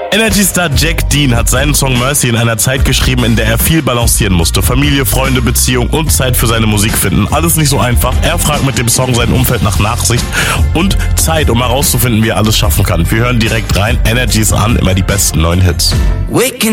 Energy-Star Jack Dean hat seinen Song Mercy in einer Zeit geschrieben, in der er viel balancieren musste. Familie, Freunde, Beziehung und Zeit für seine Musik finden. Alles nicht so einfach. Er fragt mit dem Song sein Umfeld nach Nachsicht und Zeit, um herauszufinden, wie er alles schaffen kann. Wir hören direkt rein. Energy ist an, immer die besten neuen Hits.